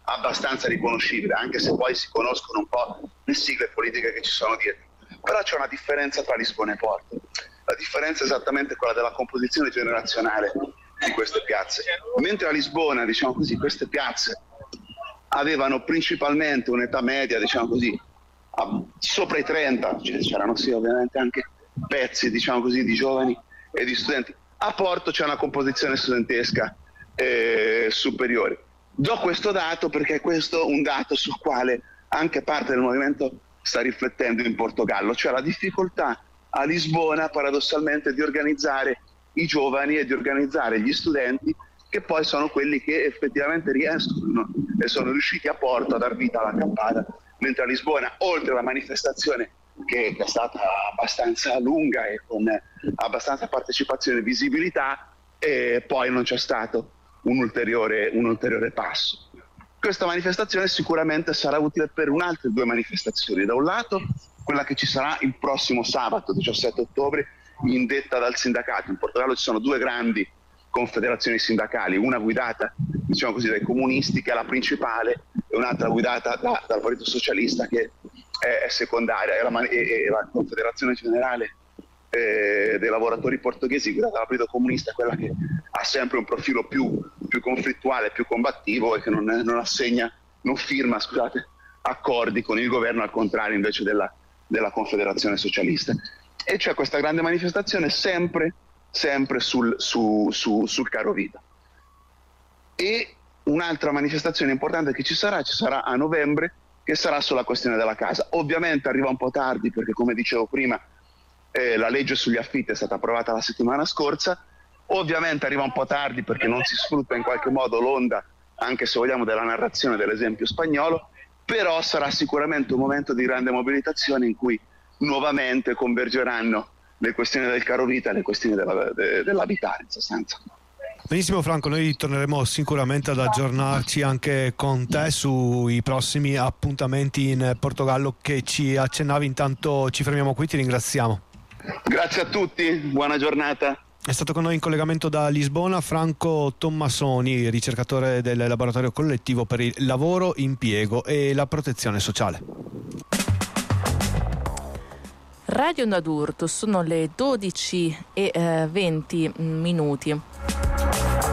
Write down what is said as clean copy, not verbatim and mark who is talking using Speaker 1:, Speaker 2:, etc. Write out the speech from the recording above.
Speaker 1: abbastanza riconoscibile, anche se poi si conoscono un po' le sigle politiche che ci sono dietro. Però c'è una differenza tra Lisbona e Porto. La differenza è esattamente quella della composizione generazionale di queste piazze. Mentre a Lisbona, diciamo così, queste piazze avevano principalmente un'età media, diciamo così, sopra i 30, cioè c'erano sì ovviamente anche pezzi, diciamo così, di giovani e di studenti. A Porto c'è una composizione studentesca superiore. Do questo dato perché questo è un dato sul quale anche parte del movimento sta riflettendo in Portogallo, cioè la difficoltà a Lisbona paradossalmente di organizzare i giovani e di organizzare gli studenti, che poi sono quelli che effettivamente riescono e sono riusciti a Porto a dar vita alla campata, mentre a Lisbona, oltre alla manifestazione che è stata abbastanza lunga e con abbastanza partecipazione e visibilità, poi non c'è stato un ulteriore passo. Questa manifestazione sicuramente sarà utile per altre due manifestazioni. Da un lato quella che ci sarà il prossimo sabato, 17 ottobre, indetta dal sindacato. In Portogallo ci sono due grandi confederazioni sindacali, una guidata, diciamo così, dai comunisti, che è la principale, e un'altra guidata dal Partito Socialista, che è secondaria, e la Confederazione Generale dei lavoratori portoghesi, guidata dal Partito Comunista, è quella che ha sempre un profilo più conflittuale, più combattivo, e che non firma accordi con il governo, al contrario invece della Confederazione Socialista. E c'è questa grande manifestazione sempre sul caro vita. E un'altra manifestazione importante che ci sarà a novembre, che sarà sulla questione della casa. Ovviamente arriva un po' tardi perché, come dicevo prima, la legge sugli affitti è stata approvata la settimana scorsa. Ovviamente arriva un po' tardi perché non si sfrutta in qualche modo l'onda, anche se vogliamo, della narrazione dell'esempio spagnolo, però sarà sicuramente un momento di grande mobilitazione in cui nuovamente convergeranno le questioni del caro vita e le questioni dell'abitare, in sostanza.
Speaker 2: Benissimo Franco, noi torneremo sicuramente ad aggiornarci anche con te sui prossimi appuntamenti in Portogallo che ci accennavi. Intanto ci fermiamo qui, ti ringraziamo.
Speaker 1: Grazie a tutti, buona giornata.
Speaker 2: È stato con noi in collegamento da Lisbona Franco Tommasoni, ricercatore del laboratorio collettivo per il lavoro, impiego e la protezione sociale.
Speaker 3: Radio Onda d'Urto, sono le 12:20.